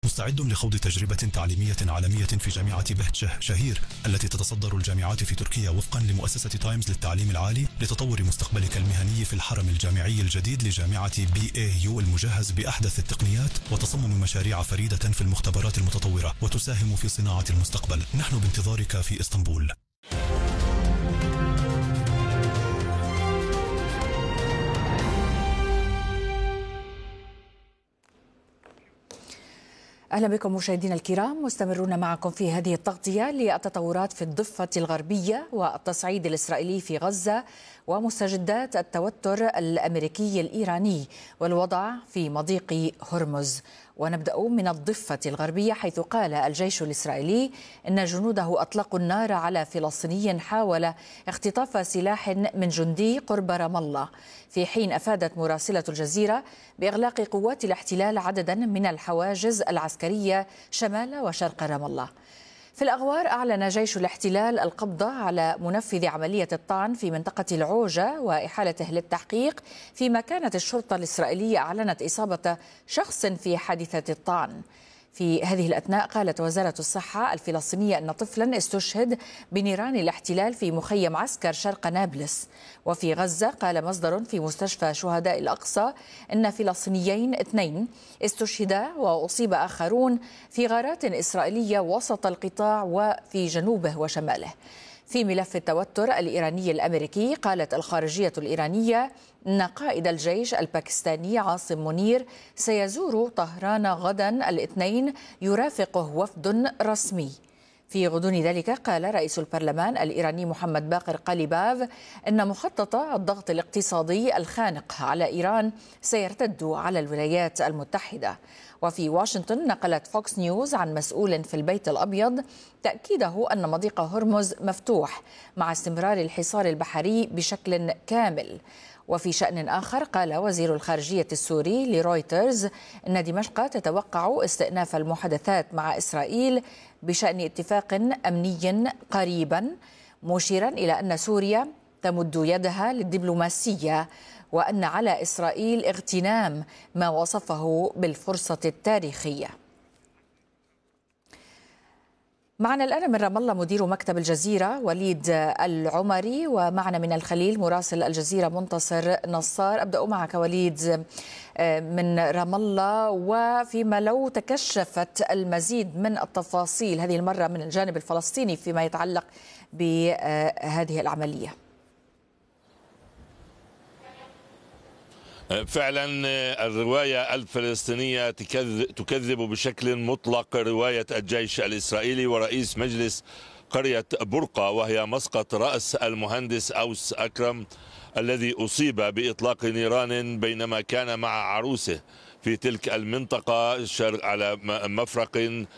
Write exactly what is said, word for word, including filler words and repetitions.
مستعد لخوض تجربة تعليمية عالمية في جامعة بهتشه شهير التي تتصدر الجامعات في تركيا وفقا لمؤسسة تايمز للتعليم العالي لتطور مستقبلك المهني في الحرم الجامعي الجديد لجامعة بي اي يو المجهز بأحدث التقنيات وتصمم مشاريع فريدة في المختبرات المتطورة وتساهم في صناعة المستقبل. نحن بانتظارك في اسطنبول. أهلا بكم مشاهدينا الكرام، مستمرون معكم في هذه التغطية للتطورات في الضفة الغربية والتصعيد الإسرائيلي في غزة ومستجدات التوتر الأمريكي الإيراني والوضع في مضيق هرمز. ونبدأ من الضفة الغربية حيث قال الجيش الإسرائيلي إن جنوده أطلقوا النار على فلسطيني حاول اختطاف سلاح من جندي قرب رام الله، في حين أفادت مراسلة الجزيرة بإغلاق قوات الاحتلال عددا من الحواجز العسكرية شمال وشرق رام الله. في الأغوار أعلن جيش الاحتلال القبض على منفذ عملية الطعن في منطقة العوجة وإحالته للتحقيق، فيما كانت الشرطة الإسرائيلية أعلنت إصابة شخص في حادثة الطعن. في هذه الأثناء قالت وزارة الصحة الفلسطينية أن طفلا استشهد بنيران الاحتلال في مخيم عسكر شرق نابلس. وفي غزة قال مصدر في مستشفى شهداء الأقصى أن فلسطينيين اثنين استشهدا وأصيب آخرون في غارات إسرائيلية وسط القطاع وفي جنوبه وشماله. في ملف التوتر الإيراني الأمريكي قالت الخارجية الإيرانية أن قائد الجيش الباكستاني عاصم منير سيزور طهران غدا الاثنين يرافقه وفد رسمي. في غضون ذلك قال رئيس البرلمان الإيراني محمد باقر قاليباف أن مخطط الضغط الاقتصادي الخانق على إيران سيرتد على الولايات المتحدة. وفي واشنطن نقلت فوكس نيوز عن مسؤول في البيت الأبيض تأكيده أن مضيق هرمز مفتوح مع استمرار الحصار البحري بشكل كامل. وفي شأن آخر قال وزير الخارجية السوري لرويترز أن دمشق تتوقع استئناف المحادثات مع إسرائيل بشأن اتفاق أمني قريبا، مشيرا إلى أن سوريا تمد يدها للدبلوماسية وأن على إسرائيل اغتنام ما وصفه بالفرصة التاريخية. معنا الآن من رام الله مدير مكتب الجزيرة وليد العمري، ومعنا من الخليل مراسل الجزيرة منتصر نصار. أبدأ معك وليد من رام الله، وفيما لو تكشفت المزيد من التفاصيل هذه المرة من الجانب الفلسطيني فيما يتعلق بهذه العملية. فعلا الرواية الفلسطينية تكذب بشكل مطلق رواية الجيش الإسرائيلي ورئيس مجلس قرية برقة، وهي مسقط رأس المهندس أوس أكرم الذي أصيب بإطلاق نيران بينما كان مع عروسه في تلك المنطقة على مفرق